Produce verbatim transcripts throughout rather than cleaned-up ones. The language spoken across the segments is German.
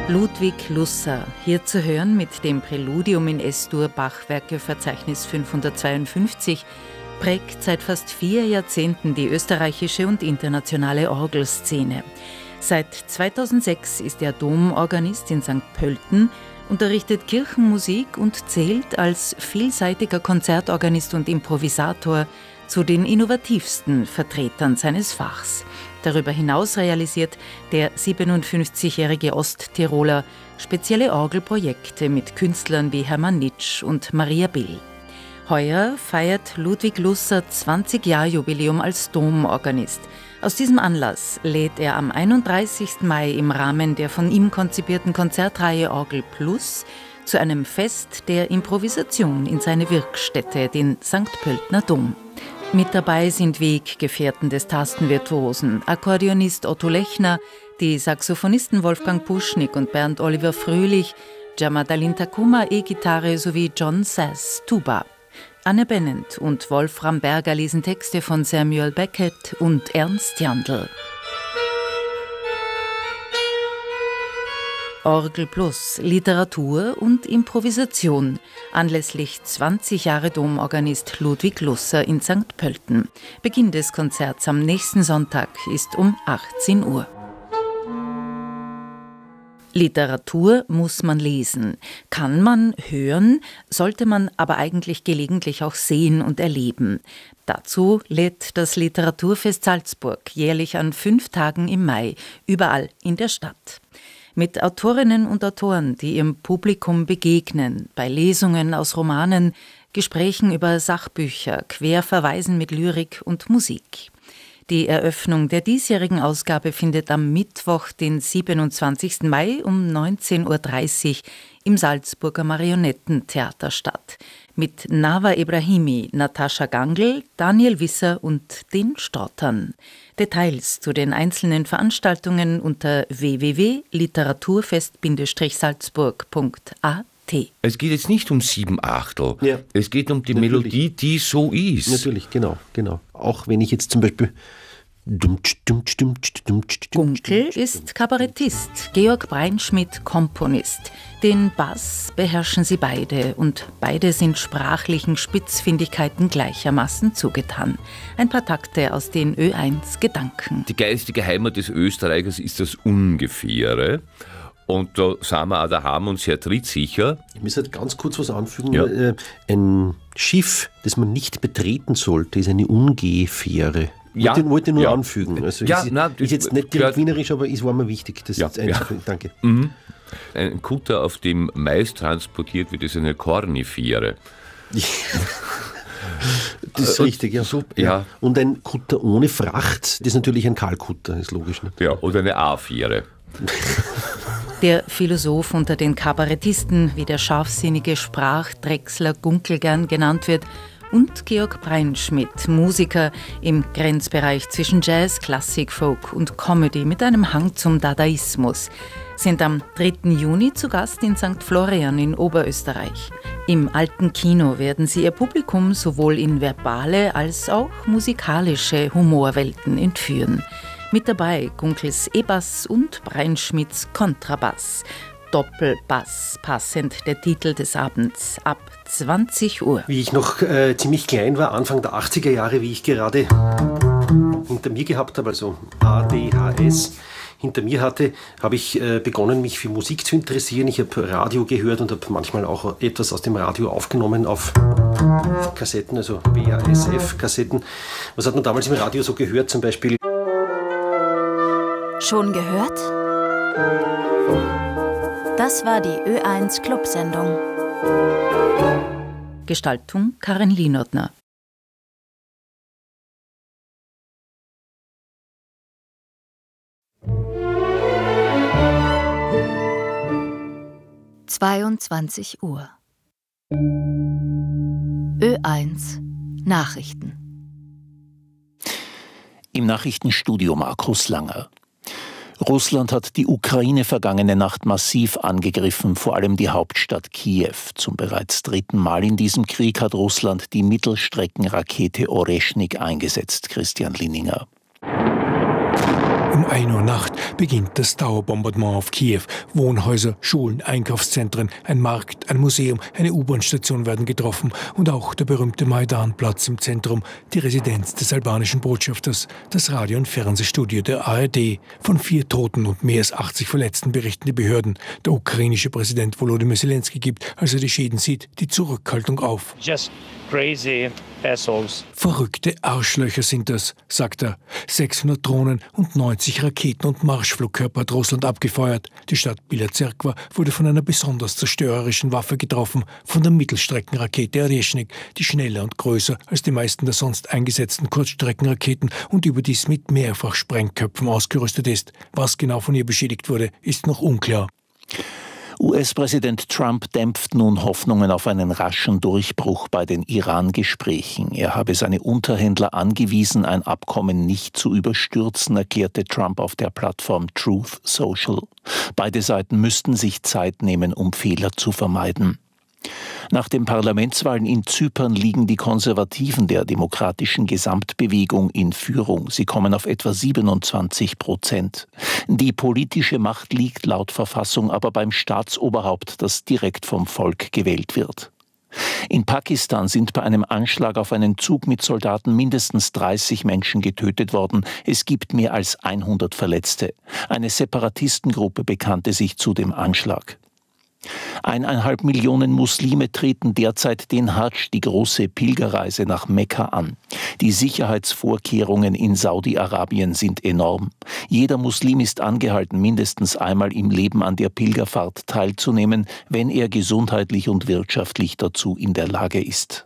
Ludwig Lusser, hier zu hören mit dem Präludium in S-Dur Bachwerkeverzeichnis fünfhundertzweiundfünfzig, prägt seit fast vier Jahrzehnten die österreichische und internationale Orgelszene. Seit zweitausendsechs ist er Domorganist in Sankt Pölten, unterrichtet Kirchenmusik und zählt als vielseitiger Konzertorganist und Improvisator zu den innovativsten Vertretern seines Fachs. Darüber hinaus realisiert der siebenundfünfzigjährige Osttiroler spezielle Orgelprojekte mit Künstlern wie Hermann Nitsch und Maria Bill. Heuer feiert Ludwig Lusser zwanzig-Jahr-Jubiläum als Domorganist. Aus diesem Anlass lädt er am einunddreißigsten Mai im Rahmen der von ihm konzipierten Konzertreihe Orgel Plus zu einem Fest der Improvisation in seine Wirkstätte, den Sankt Pöltener Dom. Mit dabei sind Weggefährten des Tastenvirtuosen, Akkordeonist Otto Lechner, die Saxophonisten Wolfgang Puschnik und Bernd Oliver Fröhlich, Jamadalin Takuma E-Gitarre sowie John Sass Tuba. Anne Bennent und Wolfram Berger lesen Texte von Samuel Beckett und Ernst Jandl. Orgel Plus, Literatur und Improvisation. Anlässlich zwanzig Jahre Domorganist Ludwig Lusser in Sankt Pölten. Beginn des Konzerts am nächsten Sonntag ist um achtzehn Uhr. Literatur muss man lesen, kann man hören, sollte man aber eigentlich gelegentlich auch sehen und erleben. Dazu lädt das Literaturfest Salzburg jährlich an fünf Tagen im Mai, überall in der Stadt. Mit Autorinnen und Autoren, die ihrem Publikum begegnen, bei Lesungen aus Romanen, Gesprächen über Sachbücher, Querverweisen mit Lyrik und Musik. Die Eröffnung der diesjährigen Ausgabe findet am Mittwoch, den siebenundzwanzigsten Mai um neunzehn Uhr dreißig im Salzburger Marionettentheater statt. Mit Nawa Ebrahimi, Natascha Gangl, Daniel Wisser und den Stottern. Details zu den einzelnen Veranstaltungen unter w w w punkt literaturfest salzburg punkt a t. Es geht jetzt nicht um sieben Achtel. Ja. Es geht um die Natürlich. Melodie, die so ist. Natürlich, genau, genau. Auch wenn ich jetzt zum Beispiel Gunkel ist Kabarettist, Georg Breinschmidt Komponist. Den Bass beherrschen sie beide und beide sind sprachlichen Spitzfindigkeiten gleichermaßen zugetan. Ein paar Takte aus den Ö eins Gedanken. Die geistige Heimat des Österreichers ist das Ungefähre. Und da sind wir auch daheim und sehr trittsicher. Ich muss halt ganz kurz was anfügen. Ja. Äh, Ein Schiff, das man nicht betreten sollte, ist eine Ungefähre. Ja. Wollte, wollte nur Ja. anfügen. Also Ja, ist, nein, ist jetzt nicht direkt gehört- wienerisch, aber es war mir wichtig. Das Ja, ist einzufügen. ja. Danke. Mhm. Ein Kutter, auf dem Mais transportiert wird, ist eine Kornifere. Das ist Äh, richtig, ja. so- ja. Und ein Kutter ohne Fracht, das ist natürlich ein Kahlkutter, ist logisch. Ne? Ja, oder eine A-Fiere. Der Philosoph unter den Kabarettisten, wie der scharfsinnige Sprachdrechsler Gunkel gern genannt wird, und Georg Breinschmidt, Musiker im Grenzbereich zwischen Jazz, Klassik, Folk und Comedy mit einem Hang zum Dadaismus, sind am dritten Juni zu Gast in Sankt Florian in Oberösterreich. Im Alten Kino werden sie ihr Publikum sowohl in verbale als auch musikalische Humorwelten entführen. Mit dabei Gunkels E-Bass und Breinschmidts Kontrabass. Doppelbass, passend der Titel des Abends, ab zwanzig Uhr. Wie ich noch äh, ziemlich klein war, Anfang der achtziger Jahre, wie ich gerade hinter mir gehabt habe, also A D H S, hinter mir hatte, habe ich äh, begonnen, mich für Musik zu interessieren. Ich habe Radio gehört und habe manchmal auch etwas aus dem Radio aufgenommen auf Kassetten, also W A S F-Kassetten. Was hat man damals im Radio so gehört? Zum Beispiel Schon gehört? Das war die Ö eins Clubsendung. Gestaltung Karin Lienotner. zweiundzwanzig Uhr. Ö eins Nachrichten. Im Nachrichtenstudio Markus Langer. Russland hat die Ukraine vergangene Nacht massiv angegriffen, vor allem die Hauptstadt Kiew. Zum bereits dritten Mal in diesem Krieg hat Russland die Mittelstreckenrakete Oreschnik eingesetzt. Christian Linninger. Um ein Uhr Nacht beginnt das Dauerbombardement auf Kiew. Wohnhäuser, Schulen, Einkaufszentren, ein Markt, ein Museum, eine U-Bahn-Station werden getroffen und auch der berühmte Maidan-Platz im Zentrum, die Residenz des albanischen Botschafters, das Radio- und Fernsehstudio der A R D. Von vier Toten und mehr als achtzig Verletzten berichten die Behörden. Der ukrainische Präsident Volodymyr Zelensky gibt, als er die Schäden sieht, die Zurückhaltung auf. Just crazy assholes. Verrückte Arschlöcher sind das, sagt er. sechshundert Drohnen und neunzig Raketen und Marschflugkörper hat Russland abgefeuert. Die Stadt Bila Tserkva wurde von einer besonders zerstörerischen Waffe getroffen, von der Mittelstreckenrakete Oreshnik, die schneller und größer als die meisten der sonst eingesetzten Kurzstreckenraketen und überdies mit mehrfach Sprengköpfen ausgerüstet ist. Was genau von ihr beschädigt wurde, ist noch unklar. U S-Präsident Trump dämpft nun Hoffnungen auf einen raschen Durchbruch bei den Iran-Gesprächen. Er habe seine Unterhändler angewiesen, ein Abkommen nicht zu überstürzen, erklärte Trump auf der Plattform Truth Social. Beide Seiten müssten sich Zeit nehmen, um Fehler zu vermeiden. Nach den Parlamentswahlen in Zypern liegen die Konservativen der demokratischen Gesamtbewegung in Führung. Sie kommen auf etwa siebenundzwanzig Prozent. Die politische Macht liegt laut Verfassung aber beim Staatsoberhaupt, das direkt vom Volk gewählt wird. In Pakistan sind bei einem Anschlag auf einen Zug mit Soldaten mindestens dreißig Menschen getötet worden. Es gibt mehr als hundert Verletzte. Eine Separatistengruppe bekannte sich zu dem Anschlag. Eineinhalb Millionen Muslime treten derzeit den Hadsch, die große Pilgerreise nach Mekka, an. Die Sicherheitsvorkehrungen in Saudi-Arabien sind enorm. Jeder Muslim ist angehalten, mindestens einmal im Leben an der Pilgerfahrt teilzunehmen, wenn er gesundheitlich und wirtschaftlich dazu in der Lage ist.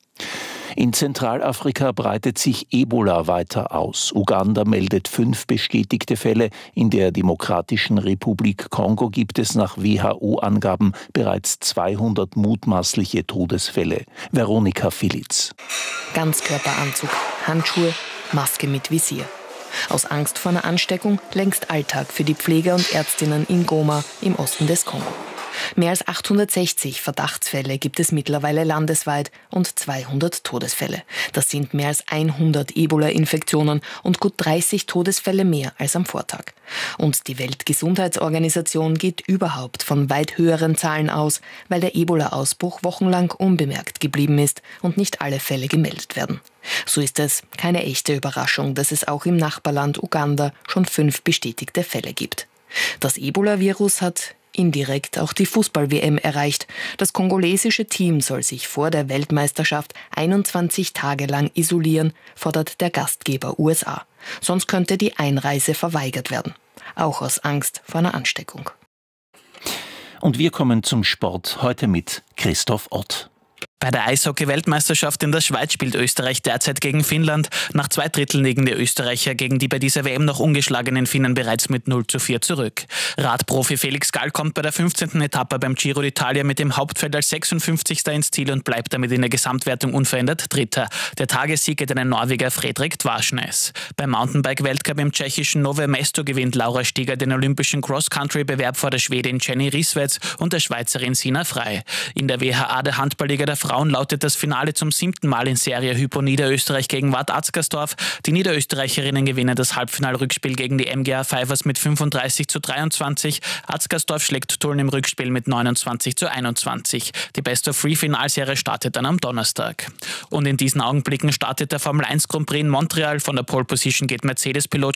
In Zentralafrika breitet sich Ebola weiter aus. Uganda meldet fünf bestätigte Fälle. In der Demokratischen Republik Kongo gibt es nach W H O-Angaben bereits zweihundert mutmaßliche Todesfälle. Veronika Filitz. Ganzkörperanzug, Handschuhe, Maske mit Visier. Aus Angst vor einer Ansteckung längst Alltag für die Pfleger und Ärztinnen in Goma im Osten des Kongo. Mehr als achthundertsechzig Verdachtsfälle gibt es mittlerweile landesweit und zweihundert Todesfälle. Das sind mehr als hundert Ebola-Infektionen und gut dreißig Todesfälle mehr als am Vortag. Und die Weltgesundheitsorganisation geht überhaupt von weit höheren Zahlen aus, weil der Ebola-Ausbruch wochenlang unbemerkt geblieben ist und nicht alle Fälle gemeldet werden. So ist es keine echte Überraschung, dass es auch im Nachbarland Uganda schon fünf bestätigte Fälle gibt. Das Ebola-Virus hat indirekt auch die Fußball-W M erreicht. Das kongolesische Team soll sich vor der Weltmeisterschaft einundzwanzig Tage lang isolieren, fordert der Gastgeber U S A. Sonst könnte die Einreise verweigert werden. Auch aus Angst vor einer Ansteckung. Und wir kommen zum Sport, heute mit Christoph Ott. Bei der Eishockey-Weltmeisterschaft in der Schweiz spielt Österreich derzeit gegen Finnland. Nach zwei Dritteln liegen die Österreicher gegen die bei dieser W M noch ungeschlagenen Finnen bereits mit null zu vier zurück. Radprofi Felix Gall kommt bei der fünfzehnten Etappe beim Giro d'Italia mit dem Hauptfeld als sechsundfünfzigster ins Ziel und bleibt damit in der Gesamtwertung unverändert Dritter. Der Tagessieg geht an den Norweger Fredrik Dvarsnes. Beim Mountainbike-Weltcup im tschechischen Nové Mesto gewinnt Laura Stieger den olympischen Cross-Country-Bewerb vor der Schwedin Jenny Rissveds und der Schweizerin Sina Frey. In der W H A der Handballliga der Frauen lautet das Finale zum siebten Mal in Serie Hypo Niederösterreich gegen Wad Atzgersdorf. Die Niederösterreicherinnen gewinnen das Halbfinalrückspiel gegen die M G A Pfeifers mit fünfunddreißig zu dreiundzwanzig. Atzgersdorf schlägt Tulln im Rückspiel mit neunundzwanzig zu einundzwanzig. Die Best-of-Three-Finalserie startet dann am Donnerstag. Und in diesen Augenblicken startet der Formel eins Grand Prix in Montreal. Von der Pole Position geht Mercedes-Pilot